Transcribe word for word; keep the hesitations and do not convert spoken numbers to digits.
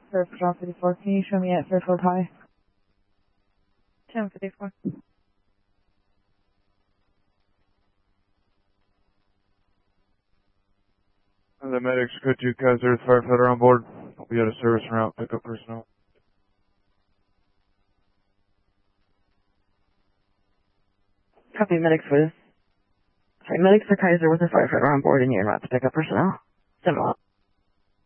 Fairfield Route fifty-four. Can you show me at Fairfield High? ten fifty-four. The medics, code two Kaiser, firefighter on board. We had a service route, pickup personnel. Copy medics with, sorry, medics for Kaiser with a firefighter on board and you're not to pick up personnel. Send them up.